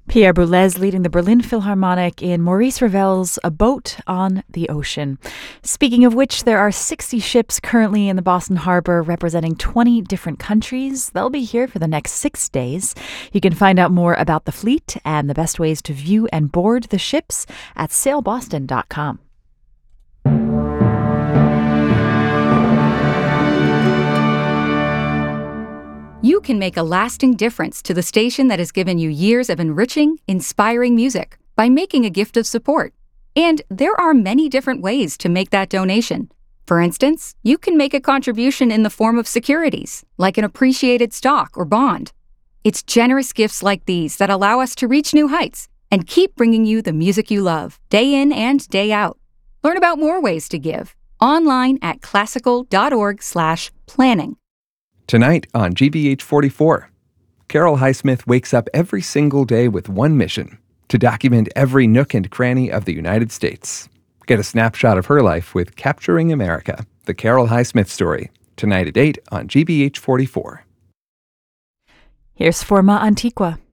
Pierre Boulez leading the Berlin Philharmonic in Maurice Ravel's A Boat on the Ocean. Speaking of which, there are 60 ships currently in the Boston Harbor representing 20 different countries. They'll be here for the next 6 days. You can find out more about the fleet and the best ways to view and board the ships at sailboston.com. You can make a lasting difference to the station that has given you years of enriching, inspiring music by making a gift of support. And there are many different ways to make that donation. For instance, you can make a contribution in the form of securities, like an appreciated stock or bond. It's generous gifts like these that allow us to reach new heights and keep bringing you the music you love, day in and day out. Learn about more ways to give online at classical.org/planning. Tonight on GBH 44, Carol Highsmith wakes up every single day with one mission: to document every nook and cranny of the United States. Get a snapshot of her life with Capturing America, the Carol Highsmith story, tonight at 8 on GBH 44. Here's Forma Antigua.